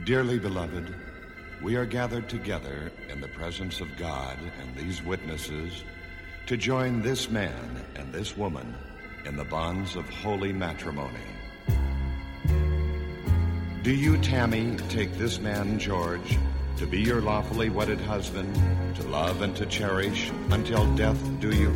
Dearly beloved, we are gathered together in the presence of God and these witnesses to join this man and this woman in the bonds of holy matrimony. Do you, Tammy, take this man, George, to be your lawfully wedded husband, to love and to cherish until death do you